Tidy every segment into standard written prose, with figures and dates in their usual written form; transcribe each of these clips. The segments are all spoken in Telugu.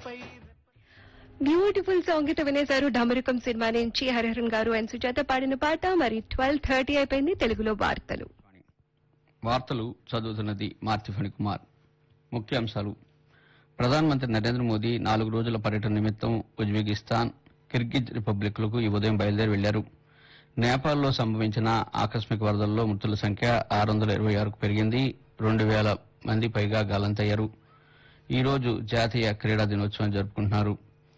బ్యూటిఫుల్ సాంగ్ అయితే వినేశారు. ఢమరుకం సినిమా నుంచి హరిహరన్ గారు అండ్ సుజాత పాడిన పాట. మరి 12:30 అయిపోయింది. తెలుగులో వార్తలు. వార్తలు చదువుతున్నది మార్తిఫణి కుమార్. ముఖ్యాంశాలు: ప్రధానమంత్రి నరేంద్ర మోదీ 4 రోజుల పర్యటన నిమిత్తం ఉజ్బెకిస్తాన్, కిర్గిజ్ రిపబ్లిక్లకు ఈ ఉదయం బయలుదేరి వెళ్లారు. నేపాల్లో సంభవించిన ఆకస్మిక వరదల్లో మృతుల సంఖ్య 626కు పెరిగింది. 2000 మంది పైగా గల్లంతయ్యారు. ఈ రోజు జాతీయ క్రీడా దినోత్సవం జరుపుకుంటున్నారు.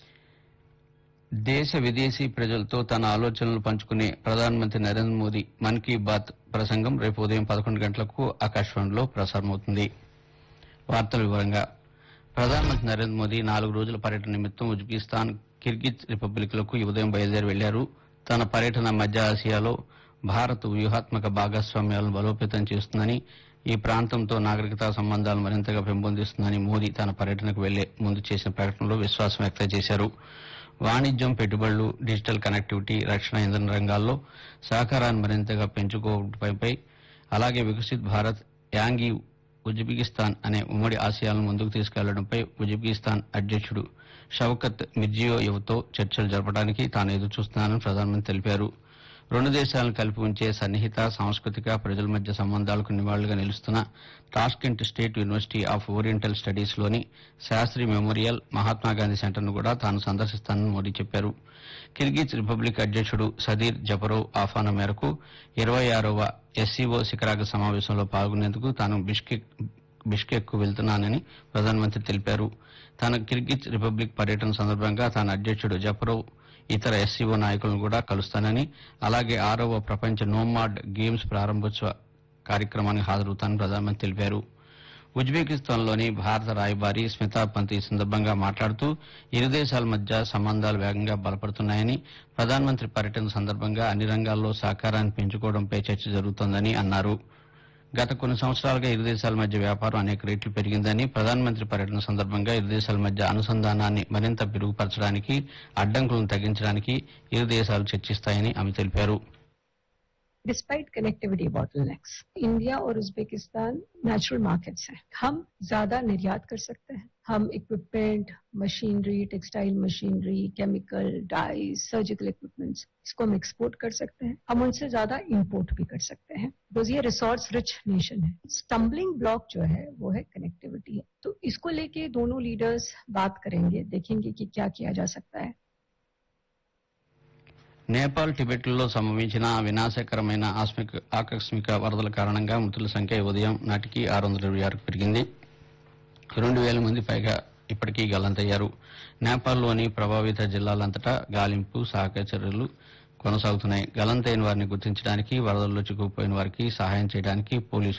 దేశ విదేశీ ప్రజలతో తన ఆలోచనలు పంచుకునే ప్రధానమంత్రి నరేంద్ర మోదీ మన్ కీ బాత్ ప్రసంగం రేపు ఉదయం 11 గంటలకు ఆకాశవాణిలో ప్రసారమవుతుంది. వార్తల వివరంగా ప్రధానమంత్రి నరేంద్ర మోదీ 4 రోజుల పర్యటన నిమిత్తం ఉజ్బెకిస్తాన్, కిర్గిజ్ రిపబ్లిక్లకు ఈ ఉదయం బయలుదేరి వెళ్లారు. తన పర్యటన మధ్య ఆసియాలో భారత్ వ్యూహాత్మక భాగస్వామ్యాలను బలోపేతం చేస్తుందని, ఈ ప్రాంతంతో నాగరికతా సంబంధాలు మరింతగా పెంపొందిస్తుందని మోదీ తన పర్యటనకు వెళ్లే ముందు చేసిన ప్రకటనలో విశ్వాసం వ్యక్తం చేశారు. వాణిజ్యం, పెట్టుబడులు, డిజిటల్ కనెక్టివిటీ, రక్షణ, ఇంధన రంగాల్లో సహకారాన్ని మరింతగా పెంచుకోవడంపై, అలాగే వికసిత్ భారత్, యాంగి ఉజ్బెకిస్తాన్ అనే ఉమ్మడి ఆశయాలను ముందుకు తీసుకెళ్లడంపై ఉజ్బెకిస్తాన్ అధ్యక్షుడు షవకత్ మిర్జియోయెవ్తో చర్చలు జరపడానికి తాను ఎదురుచూస్తున్నానని ప్రధానమంత్రి తెలిపారు. 2 దేశాలను కలిపి ఉంచే సన్నిహిత సాంస్కృతిక, ప్రజల మధ్య సంబంధాలకు నివాళులుగా నిలుస్తున్న Tashkent state university of oriental studies లోని శాస్త్రి మెమోరియల్, మహాత్మాగాంధీ సెంటర్ను కూడా తాను సందర్శిస్తానని మోదీ చెప్పారు. కిర్గిజ్ రిపబ్లిక్ అధ్యక్షుడు సదీర్ జపరోవ్ ఆహ్వానం మేరకు 26వ ఎస్సీఓ శిఖరాగ్ర సమావేశంలో పాల్గొనేందుకు తాను బిష్కెక్ కు వెళ్తున్నానని ప్రధానమంత్రి తెలిపారు. తన కిర్గిజ్ రిపబ్లిక్ పర్యటన సందర్భంగా తాను అధ్యక్షుడు జపరోవ్, ఇతర ఎస్సీఓ నాయకులను కూడా కలుస్తానని, అలాగే 6వ ప్రపంచ నోమాడ్ గేమ్స్ ప్రారంభోత్సవ కార్యక్రమానికి హాజరవుతానని ప్రధానమంత్రి తెలిపారు. ఉజ్బెకిస్తాన్లోని భారత రాయబారి స్మితా పంత్ ఈ సందర్భంగా మాట్లాడుతూ, ఇరు దేశాల మధ్య సంబంధాలు వేగంగా బలపడుతున్నాయని, ప్రధానమంత్రి పర్యటన సందర్భంగా అన్ని రంగాల్లో సహకారాన్ని పెంచుకోవడంపై చర్చ జరుగుతోందని అన్నారు. గత కొన్ని సంవత్సరాలుగా ఇరు దేశాల మధ్య వ్యాపారం అనేక రెట్లు పెరిగిందని, ప్రధానమంత్రి పర్యటన సందర్భంగా ఇరు దేశాల మధ్య అనుసంధానాన్ని మరింత మెరుగుపరచడానికి, అడ్డంకులను తగ్గించడానికి ఇరు దేశాలు చర్చిస్తాయని ఆమె తెలిపారు. डिस्पाइट कनेक्टिविटी बॉटलनेक्स, इंडिया और उज्बेकिस्तान नेचुरल मार्केट्स हैं. हम ज्यादा निर्यात कर सकते हैं. हम equipment, machinery, textile machinery, chemical, dies, surgical equipments, इसको हम एक्सपोर्ट कर सकते हैं. हम उनसे ज्यादा इंपोर्ट भी कर सकते हैं, बिकॉज ये रिसोर्स रिच नेशन है. स्टम्बलिंग ब्लॉक जो है वो है कनेक्टिविटी है. तो इसको लेके दोनों लीडर्स बात करेंगे, देखेंगे कि क्या किया जा सकता है. నేపాల్, టిబెట్లో సంభవించిన వినాశకరమైన ఆకస్మిక వరదల కారణంగా మృతుల సంఖ్య ఉదయం నాటికి 626కు పెరిగింది. 2000 మంది పైగా ఇప్పటికీ గల్లంతయ్యారు. నేపాల్లోని ప్రభావిత జిల్లాలంతటా గాలింపు, సహాయక చర్యలు కొనసాగుతున్నాయి. గల్లంతైన వారిని గుర్తించడానికి, వరదల్లో చిక్కుకుపోయిన వారికి సహాయం చేయడానికి పోలీసులు